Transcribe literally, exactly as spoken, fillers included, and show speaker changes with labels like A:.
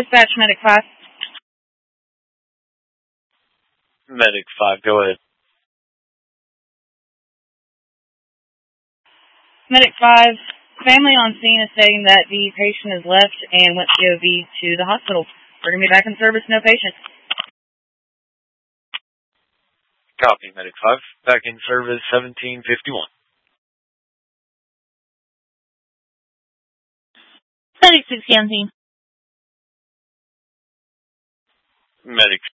A: Dispatch, Medic five.
B: Medic five, go ahead.
A: Medic five, family on scene is stating that the patient is left and went C O V to the hospital. We're going to be back in service, no patient.
B: Copy, Medic five. Back in service, seventeen fifty-one.
C: Medic six, Canteen.
B: Medic